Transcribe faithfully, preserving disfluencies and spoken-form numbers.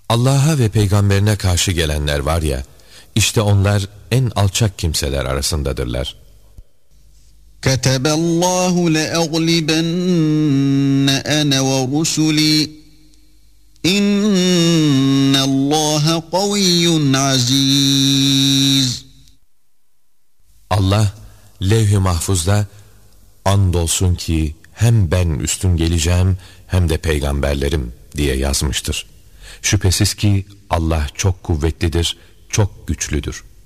Allah'a ve peygamberine karşı gelenler var ya, işte onlar en alçak kimseler arasındadırlar. Keteballahu le'aglibenne ene ve rusuli İnnallâhe kaviyyun aziz. Allah levh-i mahfuzda andolsun ki hem ben üstün geleceğim hem de peygamberlerim diye yazmıştır. Şüphesiz ki Allah çok kuvvetlidir, çok güçlüdür.